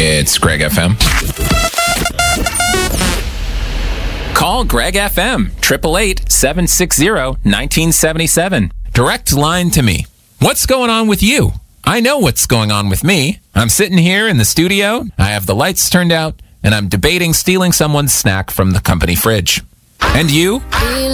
It's Greg FM. Call Greg FM, 888-760-1977. Direct line to me. What's going on with you? I know what's going on with me. I'm sitting here in the studio, I have the lights turned out, and I'm debating stealing someone's snack from the company fridge. And you?